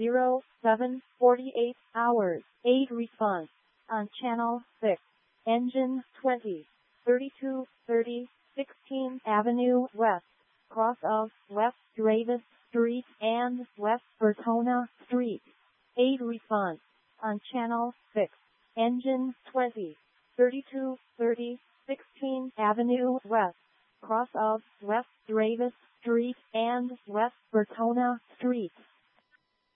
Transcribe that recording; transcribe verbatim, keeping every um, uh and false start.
zero seven forty-eight hours. eight response on channel six. Engine twenty, thirty-two thirty, sixteenth Avenue West, cross of West Gravis Street and West Bertona Street. eight response on channel six. Engine twenty, thirty-two thirty, sixteenth Avenue West, cross of West Gravis Street and West Bertona Street.